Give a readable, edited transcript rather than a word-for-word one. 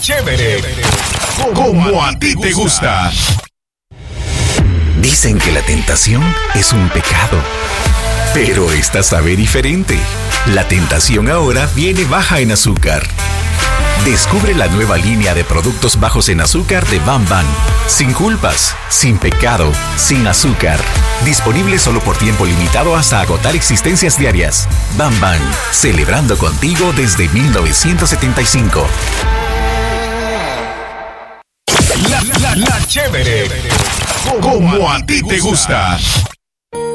chévere. Como a ti te gusta. Dicen que la tentación es un pecado, pero esta sabe diferente. La tentación ahora viene baja en azúcar. Descubre la nueva línea de productos bajos en azúcar de Bam Bam. Sin culpas, sin pecado, sin azúcar. Disponible solo por tiempo limitado hasta agotar existencias diarias. Bam Bam, celebrando contigo desde 1975. La chévere. Como a ti te gusta.